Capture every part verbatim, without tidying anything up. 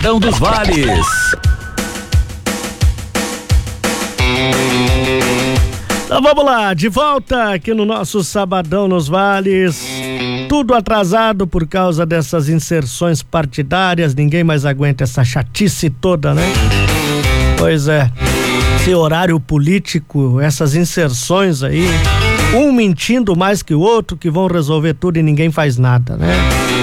Sabadão dos Vales. Então vamos lá, de volta aqui no nosso Sabadão nos Vales. Tudo atrasado por causa dessas inserções partidárias, ninguém mais aguenta essa chatice toda, né? Pois é, esse horário político, essas inserções aí, um mentindo mais que o outro, que vão resolver tudo e ninguém faz nada, né?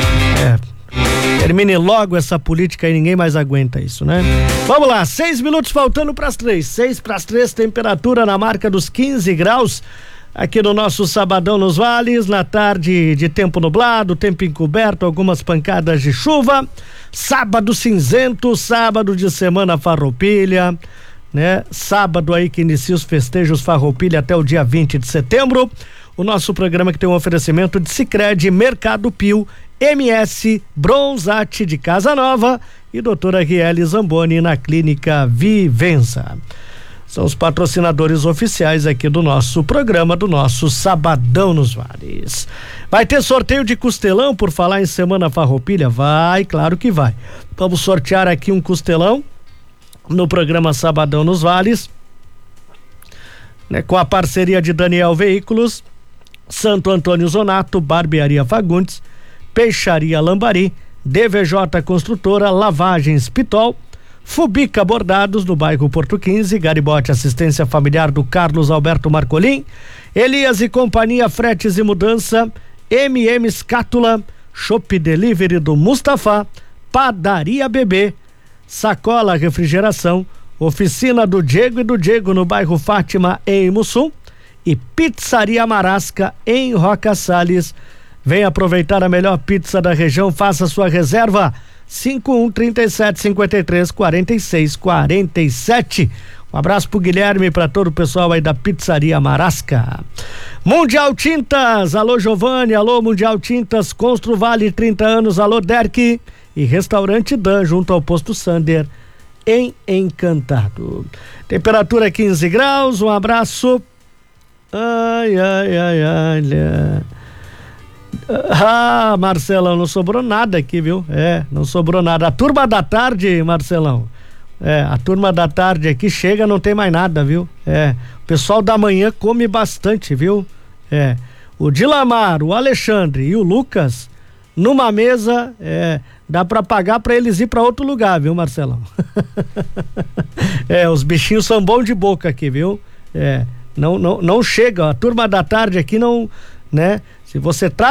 É, termine logo essa política e ninguém mais aguenta isso, né? Vamos lá, seis minutos faltando para as três, seis para as três, temperatura na marca dos quinze graus. Aqui no nosso Sabadão nos Vales, na tarde de tempo nublado, tempo encoberto, algumas pancadas de chuva. Sábado cinzento, sábado de semana farroupilha, né? Sábado aí que inicia os festejos farroupilha até o dia vinte de setembro. O nosso programa que tem um oferecimento de Sicredi, Mercado Pio, M S, Bronzate de Casa Nova e doutora Riele Zamboni na Clínica Vivença. São os patrocinadores oficiais aqui do nosso programa, do nosso Sabadão nos Vales. Vai ter sorteio de costelão por falar em Semana Farroupilha? Vai, claro que vai. Vamos sortear aqui um costelão no programa Sabadão nos Vales, né, com a parceria de Daniel Veículos, Santo Antônio Zonato, Barbearia Fagundes, Peixaria Lambari, D V J Construtora, Lavagens Pitol, Fubica Bordados no bairro Porto quinze, Garibote Assistência Familiar do Carlos Alberto Marcolim, Elias e Companhia Fretes e Mudança, M M Escátula, Shop Delivery do Mustafa, Padaria Bebê, Sacola Refrigeração, Oficina do Diego e do Diego no bairro Fátima em Mussum e Pizzaria Marasca em Roca Salles. Vem aproveitar a melhor pizza da região, faça sua reserva cinco um trinta e sete cinquenta e três quarenta e seis quarenta e sete. Um abraço pro Guilherme e para todo o pessoal aí da Pizzaria Marasca. Mundial Tintas, alô Giovanni, alô Mundial Tintas, Constru Vale trinta anos, alô Derek e Restaurante Dan junto ao Posto Sander em Encantado. Temperatura quinze graus, um abraço. Ai, ai, ai, ai. Ah, Marcelão, não sobrou nada aqui, viu? É, não sobrou nada. A turma da tarde, Marcelão, é, a turma da tarde aqui chega, não tem mais nada, viu? É, o pessoal da manhã come bastante, viu? É, o Dilamar, o Alexandre e o Lucas, numa mesa, é, dá pra pagar pra eles ir pra outro lugar, viu, Marcelão? É, os bichinhos são bons de boca aqui, viu? É, não, não, não chega, a turma da tarde aqui não, né? Se você traz